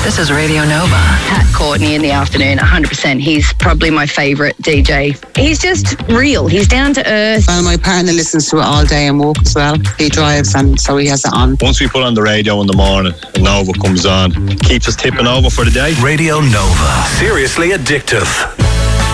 This is Radio Nova. Pat Courtney in the afternoon, 100%. He's probably my favourite DJ. He's just real. He's down to earth. Well, my partner listens to it all day and walk as well. He drives, and so he has it on. Once we put on the radio in the morning and Nova comes on, keeps us tipping over for the day. Radio Nova. Seriously addictive.